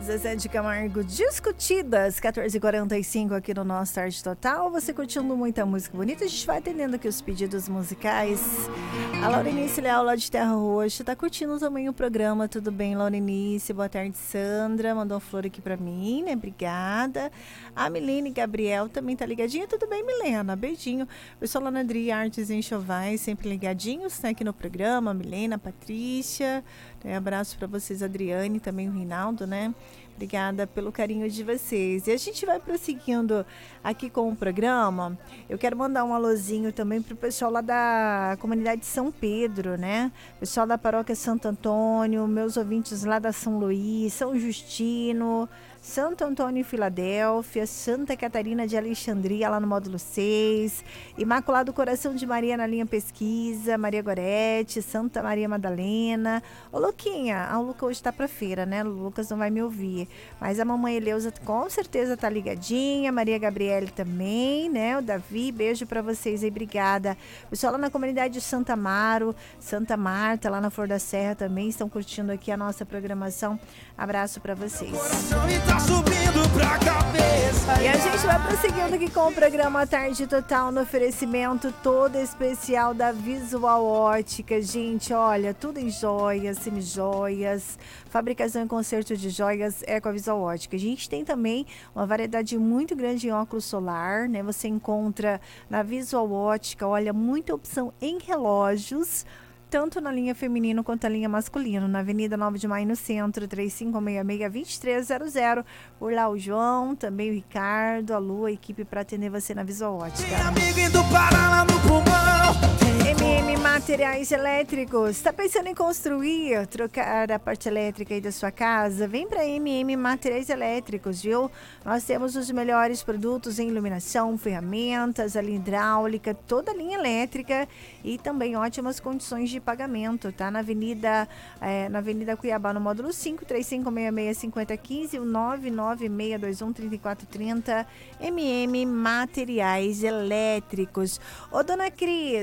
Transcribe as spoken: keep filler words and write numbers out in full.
Zezé de Camargo, Discutidas, quatorze e quarenta e cinco aqui no nosso Tarde Total. Você curtindo muita música bonita, a gente vai atendendo aqui os pedidos musicais. A Laurenice Leal, lá de Terra Roxa, tá curtindo também o programa. Tudo bem, Laurenice? Boa tarde, Sandra. Mandou uma flor aqui pra mim, né? Obrigada. A Milene Gabriel também tá ligadinha. Tudo bem, Milena? Beijinho. Pessoal lá na Adri Artes em Chovais, sempre ligadinhos, né? Aqui no programa. A Milena, a Patrícia. Um abraço para vocês, Adriane, também o Rinaldo, né? Obrigada pelo carinho de vocês. E a gente vai prosseguindo aqui com o programa. Eu quero mandar um alôzinho também para o pessoal lá da comunidade de São Pedro, né? Pessoal da paróquia Santo Antônio, meus ouvintes lá da São Luís, São Justino, Santo Antônio e Filadélfia, Santa Catarina de Alexandria, lá no módulo seis, Imaculado Coração de Maria na linha Pesquisa, Maria Gorete, Santa Maria Madalena. Ô, Luquinha, ah, o Luca hoje tá pra feira, né? O Lucas não vai me ouvir, mas a mamãe Eleusa com certeza tá ligadinha, Maria Gabriele também, né? O Davi, beijo pra vocês aí, obrigada. Pessoal lá na comunidade de Santa Amaro, Santa Marta, lá na Flor da Serra também estão curtindo aqui a nossa programação. Abraço pra vocês. Subindo pra cabeça. E a gente vai prosseguindo aqui com o programa Tarde Total no oferecimento todo especial da Visual Ótica. Gente, olha, tudo em joias, semijoias, fabricação e conserto de joias é com a Visual Ótica. A gente tem também uma variedade muito grande em óculos solar, né? Você encontra na Visual Ótica, olha, muita opção em relógios, tanto na linha feminino quanto na linha masculino, na Avenida nove de Maio, no centro, três cinco seis seis, dois três zero zero. Por lá o João, também o Ricardo, a Lu, a equipe para atender você na Visual Ótica. Tem amigo indo parar lá no pulmão. M M Materiais Elétricos. Está pensando em construir, trocar a parte elétrica aí da sua casa? Vem para M M Materiais Elétricos, viu? Nós temos os melhores produtos em iluminação, ferramentas, a linha hidráulica, toda a linha elétrica e também ótimas condições de pagamento, tá? Na Avenida, é, na Avenida Cuiabá, no módulo cinco, três cinco seis seis, cinco zero um cinco, nove nove seis dois um, três quatro três zero. M M Materiais Elétricos. Ô, dona Cris,